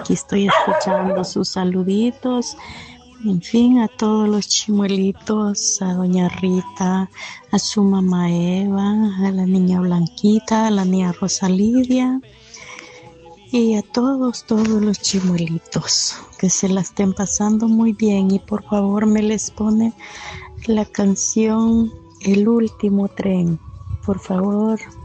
Aquí estoy escuchando sus saluditos. En fin, a todos los chimuelitos, a doña Rita, a su mamá Eva, a la niña Blanquita, a la niña Rosa Lidia y a todos los chimuelitos. Que se la estén pasando muy bien y por favor me les pone la canción El último tren. Por favor.